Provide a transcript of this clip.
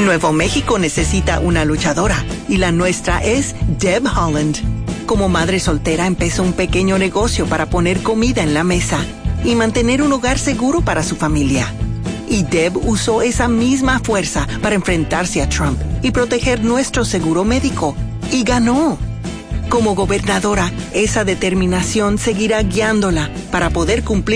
Nuevo México necesita una luchadora y la nuestra es Deb Haaland. Como madre soltera empezó un pequeño negocio para poner comida en la mesa y mantener un hogar seguro para su familia. Y Deb usó esa misma fuerza para enfrentarse a Trump y proteger nuestro seguro médico. Y ganó. Como gobernadora, esa determinación seguirá guiándola para poder cumplir